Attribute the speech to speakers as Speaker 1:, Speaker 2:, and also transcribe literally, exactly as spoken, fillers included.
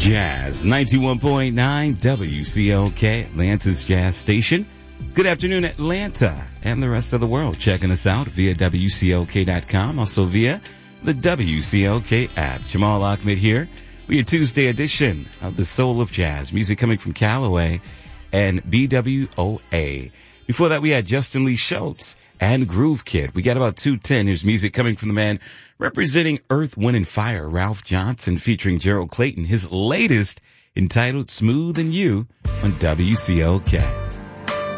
Speaker 1: Jazz, ninety-one point nine W C O K, Atlanta's Jazz Station. Good afternoon, Atlanta, and the rest of the world. Checking us out via W C O K dot com, also via the W C O K app. Jamal Ahmed here with your Tuesday edition of the Soul of Jazz. Music coming from Callaway and B W O A. Before that, we had Justin Lee Schultz and Groove Kid. We got about two ten. Here's music coming from the man representing Earth, Wind and Fire, Ralph Johnson, featuring Gerald Clayton. His latest entitled Smooth and You on W C O K.